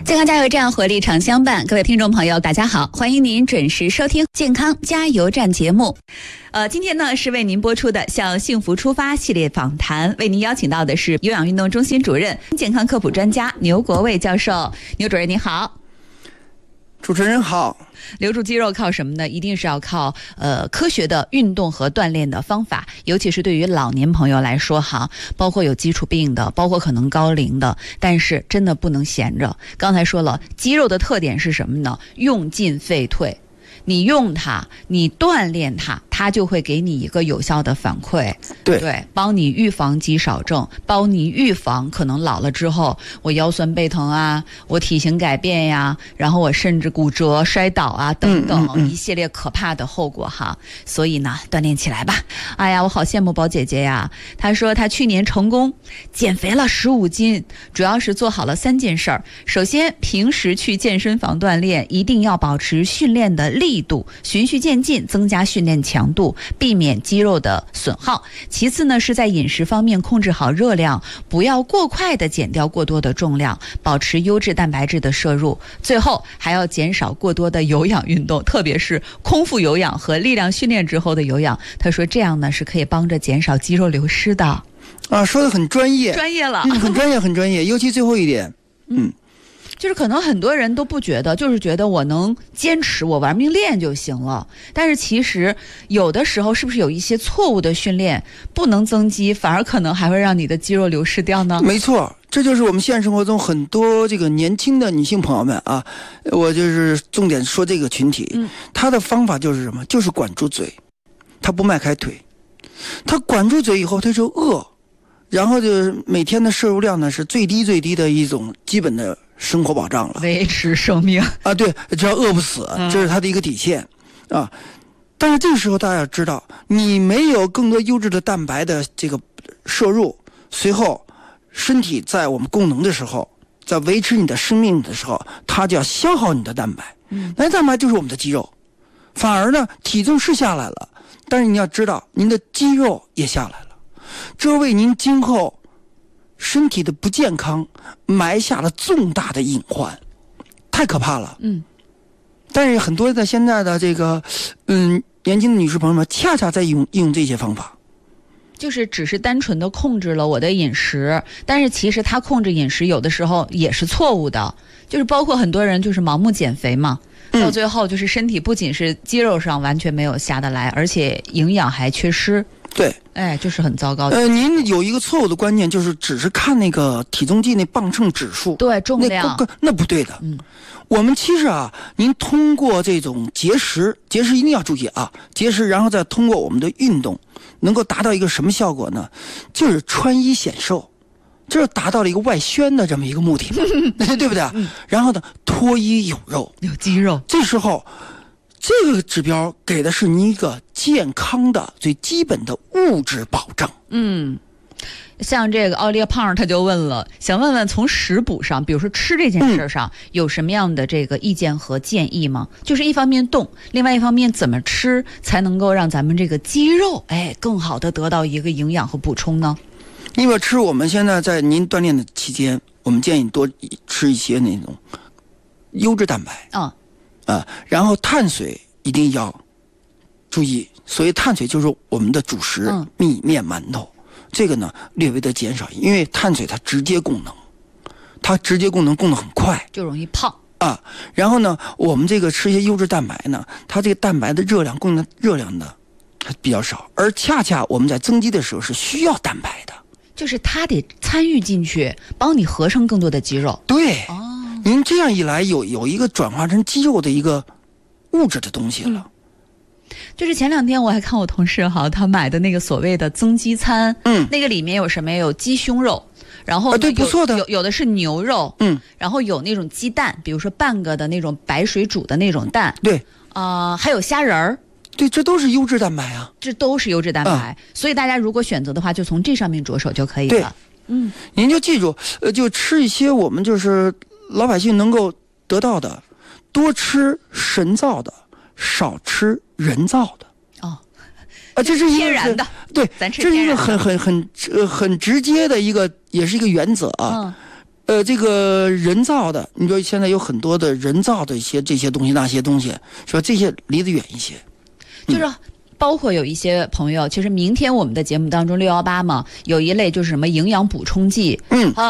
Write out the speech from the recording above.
健康加油站，活力常相伴。各位听众朋友，大家好，欢迎您准时收听健康加油站节目。今天呢是为您播出的向幸福出发系列访谈，为您邀请到的是有氧运动中心主任、健康科普专家牛国卫教授。牛主任您好。 主持人好。 留住肌肉靠什么呢？一定是要靠科学的运动和锻炼的方法，尤其是对于老年朋友来说哈，包括有基础病的，包括可能高龄的，但是真的不能闲着。刚才说了，肌肉的特点是什么呢？用进废退。你用它，你锻炼它，它就会给你一个有效的反馈。对，帮你预防肌少症，帮你预防可能老了之后我腰酸背疼啊，我体型改变呀，然后我甚至骨折摔倒啊等等一系列可怕的后果哈。所以呢，锻炼起来吧。哎呀，我好羡慕宝姐姐呀，她说她去年成功减肥了15斤，主要是做好了3件事儿。首先，平时去健身房锻炼，一定要保持训练的力度，循序渐进增加训练强度，避免肌肉的损耗。其次呢，是在饮食方面控制好热量，不要过快的减掉过多的重量，保持优质蛋白质的摄入。最后还要减少过多的有氧运动，特别是空腹有氧和力量训练之后的有氧。他说这样呢是可以帮着减少肌肉流失的。 说得很专业了， 很专业很专业，尤其最后一点就是可能很多人都不觉得，就是觉得我能坚持，我玩命练就行了。但是其实有的时候是不是有一些错误的训练不能增肌，反而可能还会让你的肌肉流失掉呢？ 没错，这就是我们现实生活中很多这个年轻的女性朋友们啊，我就是重点说这个群体，她的方法就是什么？就是管住嘴，她不迈开腿，她管住嘴以后她就饿，然后就每天的摄入量呢是最低的一种基本的生活保障了， 维持生命啊，对，只要饿不死，这是他的一个底线啊。但是这个时候大家要知道，你没有更多优质的蛋白的这个摄入，随后身体在我们供能的时候，在维持你的生命的时候，它就要消耗你的蛋白。那蛋白就是我们的肌肉，反而呢，体重是下来了，但是你要知道，您的肌肉也下来了，这为您今后身体的不健康埋下了重大的隐患，太可怕了。但是很多的现在的这个年轻的女士朋友们恰恰在应用这些方法， 就是只是单纯的控制了我的饮食，但是其实他控制饮食有的时候也是错误的，就是包括很多人就是盲目减肥嘛，到最后就是身体不仅是肌肉上完全没有下得来，而且营养还缺失。 对， 就是很糟糕的。 您有一个错误的观念，就是只是看那个体重计那磅秤指数， 对，重量， 那不对的。我们其实您通过这种节食一定要注意啊，节食，然后再通过我们的运动，能够达到一个什么效果呢？就是穿衣显瘦，就是达到了一个外宣的这么一个目的，对不对？然后呢，脱衣有肉， 有肌肉， 这时候。这个指标给的是你一个健康的最基本的物质保障。 像这个奥利胖他就问了，想问问从食补上，比如说吃这件事上，有什么样的这个意见和建议吗？就是一方面动，另外一方面怎么吃才能够让咱们这个肌肉更好的得到一个营养和补充呢？ 因为吃，我们现在在您锻炼的期间，我们建议多吃一些那种优质蛋白。然后碳水一定要注意，所以碳水就是我们的主食，米面馒头，这个呢略微的减少，因为碳水它直接供能供得很快， 就容易胖啊。然后呢，我们这个吃一些优质蛋白呢，它这个蛋白的热量供应的热量呢还比较少，而恰恰我们在增肌的时候是需要蛋白的， 就是它得参与进去，帮你合成更多的肌肉。 对。您这样一来有一个转化成肌肉的一个物质的东西了。 就是前2天我还看我同事他买的那个所谓的增肌餐，那个里面有什么？有鸡胸肉，然后对，不错的， 有的是牛肉，然后有那种鸡蛋，比如说半个的那种白水煮的那种蛋， 对， 还有虾仁儿。 对，这都是优质蛋白啊， 这都是优质蛋白，所以大家如果选择的话，就从这上面着手就可以了。 您就记住，就吃一些我们就是老百姓能够得到的，多吃神造的，少吃人造的。这是一个天然的， 对，这是一个很直接的一个，也是一个原则啊。 这个人造的，你说现在有很多的人造的这些东西那些东西，说这些离得远一些， 就是包括有一些朋友，其实明天我们的节目当中618嘛，有一类就是什么营养补充剂，